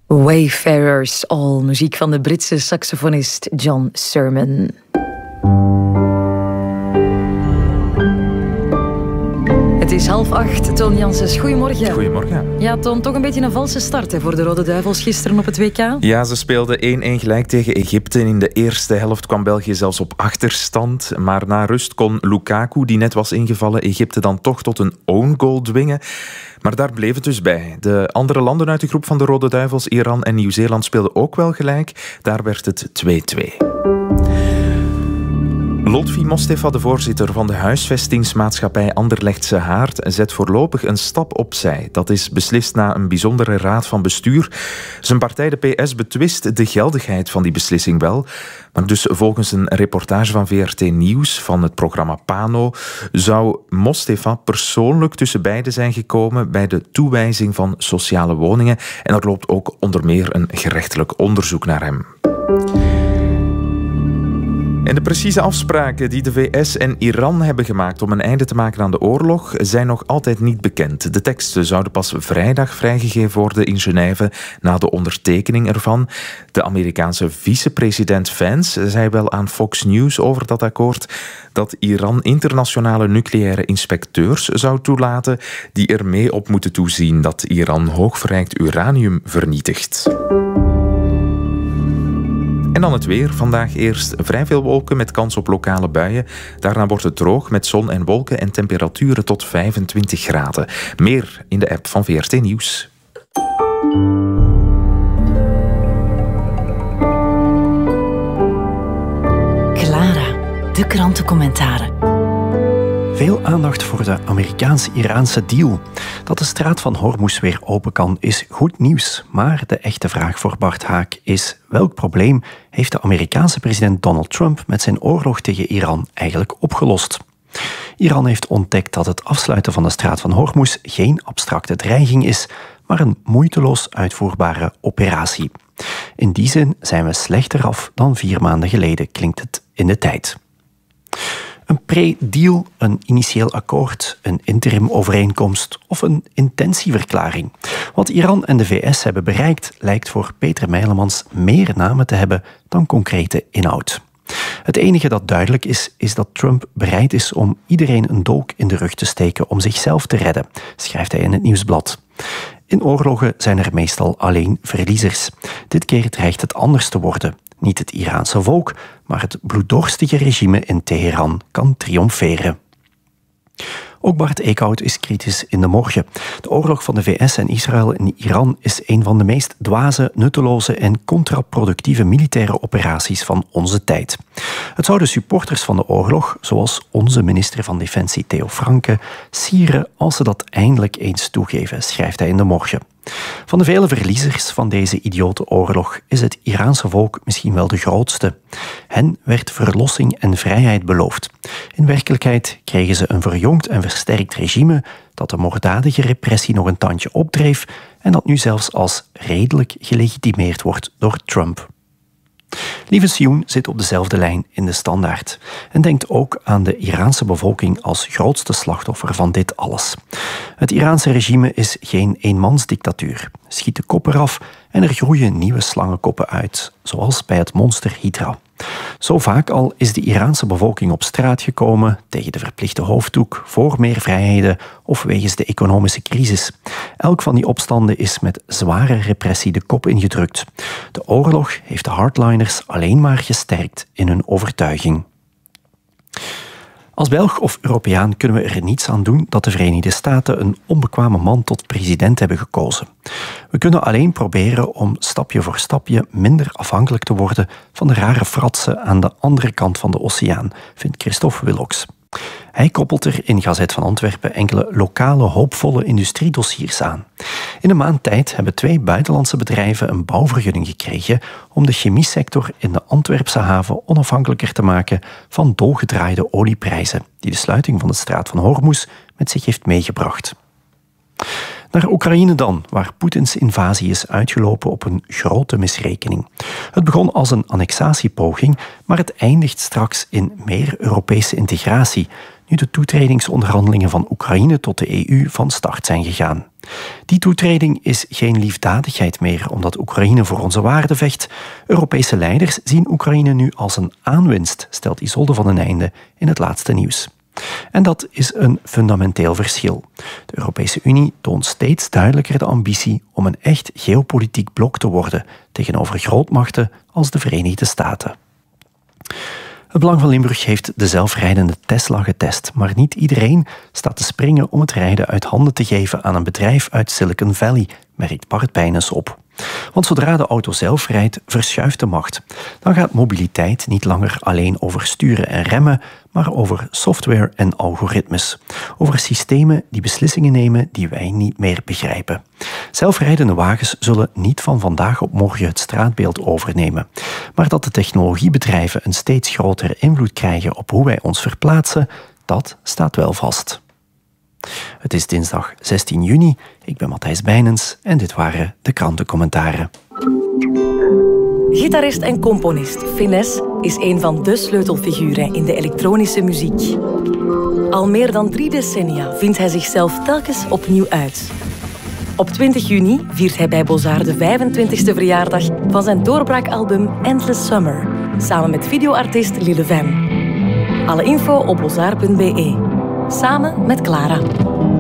Wayfarers All, muziek van de Britse saxofonist John Surman. Het is 7:30. Toon Janssens, goedemorgen. Goedemorgen. Ja, Toon, toch een beetje een valse start voor de Rode Duivels gisteren op het WK. Ja, ze speelden 1-1 gelijk tegen Egypte. In de eerste helft kwam België zelfs op achterstand. Maar na rust kon Lukaku, die net was ingevallen, Egypte dan toch tot een own goal dwingen. Maar daar bleef het dus bij. De andere landen uit de groep van de Rode Duivels, Iran en Nieuw-Zeeland, speelden ook wel gelijk. Daar werd het 2-2. Lotfi Mostefa, de voorzitter van de huisvestingsmaatschappij Anderlechtse Haard, zet voorlopig een stap opzij. Dat is beslist na een bijzondere raad van bestuur. Zijn partij, de PS, betwist de geldigheid van die beslissing wel. Maar dus volgens een reportage van VRT Nieuws van het programma Pano zou Mostefa persoonlijk tussen beiden zijn gekomen bij de toewijzing van sociale woningen. En er loopt ook onder meer een gerechtelijk onderzoek naar hem. En de precieze afspraken die de VS en Iran hebben gemaakt om een einde te maken aan de oorlog zijn nog altijd niet bekend. De teksten zouden pas vrijdag vrijgegeven worden in Genève na de ondertekening ervan. De Amerikaanse vicepresident Vance zei wel aan Fox News over dat akkoord dat Iran internationale nucleaire inspecteurs zou toelaten die er mee op moeten toezien dat Iran hoogverrijkt uranium vernietigt. En dan het weer. Vandaag eerst vrij veel wolken met kans op lokale buien. Daarna wordt het droog met zon en wolken en temperaturen tot 25 graden. Meer in de app van VRT Nieuws. Clara, de krantencommentaren. Veel aandacht voor de Amerikaans-Iraanse deal. Dat de straat van Hormuz weer open kan, is goed nieuws. Maar de echte vraag voor Bart Haak is: welk probleem heeft de Amerikaanse president Donald Trump met zijn oorlog tegen Iran eigenlijk opgelost? Iran heeft ontdekt dat het afsluiten van de straat van Hormuz geen abstracte dreiging is, maar een moeiteloos uitvoerbare operatie. In die zin zijn we slechter af dan 4 maanden geleden, klinkt het in de tijd. Een pre-deal, een initieel akkoord, een interim-overeenkomst of een intentieverklaring. Wat Iran en de VS hebben bereikt lijkt voor Peter Meilemans meer namen te hebben dan concrete inhoud. Het enige dat duidelijk is, is dat Trump bereid is om iedereen een dolk in de rug te steken om zichzelf te redden, schrijft hij in het Nieuwsblad. In oorlogen zijn er meestal alleen verliezers. Dit keer dreigt het anders te worden. Niet het Iraanse volk, maar het bloeddorstige regime in Teheran kan triomferen. Ook Bart Eekhout is kritisch in de morgen. De oorlog van de VS en Israël in Iran is een van de meest dwaze, nutteloze en contraproductieve militaire operaties van onze tijd. Het zou de supporters van de oorlog, zoals onze minister van Defensie Theo Franke, sieren als ze dat eindelijk eens toegeven, schrijft hij in de morgen. Van de vele verliezers van deze idiote oorlog is het Iraanse volk misschien wel de grootste. Hen werd verlossing en vrijheid beloofd. In werkelijkheid kregen ze een verjongd en versterkt regime dat de moorddadige repressie nog een tandje opdreef en dat nu zelfs als redelijk gelegitimeerd wordt door Trump. Lieve Sioen zit op dezelfde lijn in de Standaard en denkt ook aan de Iraanse bevolking als grootste slachtoffer van dit alles. Het Iraanse regime is geen eenmansdictatuur. Schiet de kop eraf en er groeien nieuwe slangenkoppen uit, zoals bij het monster Hydra. Zo vaak al is de Iraanse bevolking op straat gekomen tegen de verplichte hoofddoek, voor meer vrijheden of wegens de economische crisis. Elk van die opstanden is met zware repressie de kop ingedrukt. De oorlog heeft de hardliners alleen maar gesterkt in hun overtuiging. Als Belg of Europeaan kunnen we er niets aan doen dat de Verenigde Staten een onbekwame man tot president hebben gekozen. We kunnen alleen proberen om stapje voor stapje minder afhankelijk te worden van de rare fratsen aan de andere kant van de oceaan, vindt Christophe Willocks. Hij koppelt er in Gazet van Antwerpen enkele lokale hoopvolle industriedossiers aan. In een maand tijd hebben 2 buitenlandse bedrijven een bouwvergunning gekregen om de chemiesector in de Antwerpse haven onafhankelijker te maken van dolgedraaide olieprijzen, die de sluiting van de straat van Hormuz met zich heeft meegebracht. Naar Oekraïne dan, waar Poetins invasie is uitgelopen op een grote misrekening. Het begon als een annexatiepoging, maar het eindigt straks in meer Europese integratie, nu de toetredingsonderhandelingen van Oekraïne tot de EU van start zijn gegaan. Die toetreding is geen liefdadigheid meer, omdat Oekraïne voor onze waarden vecht. Europese leiders zien Oekraïne nu als een aanwinst, stelt Isolde van den Einde in het laatste nieuws. En dat is een fundamenteel verschil. De Europese Unie toont steeds duidelijker de ambitie om een echt geopolitiek blok te worden tegenover grootmachten als de Verenigde Staten. Het Belang van Limburg heeft de zelfrijdende Tesla getest, maar niet iedereen staat te springen om het rijden uit handen te geven aan een bedrijf uit Silicon Valley, merkt Bart Bijnes op. Want zodra de auto zelf rijdt, verschuift de macht. Dan gaat mobiliteit niet langer alleen over sturen en remmen, maar over software en algoritmes. Over systemen die beslissingen nemen die wij niet meer begrijpen. Zelfrijdende wagens zullen niet van vandaag op morgen het straatbeeld overnemen. Maar dat de technologiebedrijven een steeds grotere invloed krijgen op hoe wij ons verplaatsen, dat staat wel vast. Het is dinsdag 16 juni, ik ben Matthijs Bijnens en dit waren de krantencommentaren. Gitarist en componist Finesse is een van de sleutelfiguren in de elektronische muziek. Al meer dan 3 decennia vindt hij zichzelf telkens opnieuw uit. Op 20 juni viert hij bij Bozar de 25e verjaardag van zijn doorbraakalbum Endless Summer, samen met videoartiest Lille Van. Alle info op bozar.be. Samen met Clara.